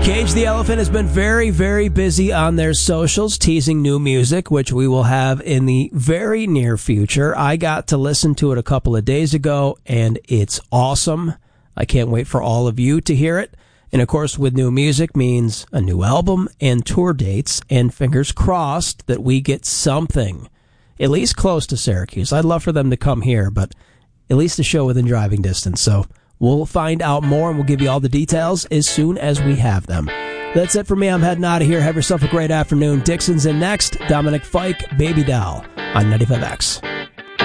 Cage the Elephant has been very, very busy on their socials, teasing new music, which we will have in the very near future. I got to listen to it a couple of days ago, and it's awesome. I can't wait for all of you to hear it. And, of course, with new music means a new album and tour dates, and fingers crossed that we get something at least close to Syracuse. I'd love for them to come here, but at least a show within driving distance. So we'll find out more, and we'll give you all the details as soon as we have them. That's it for me. I'm heading out of here. Have yourself a great afternoon. Dixon's in next. Dominic Fike, Baby Doll on 95X.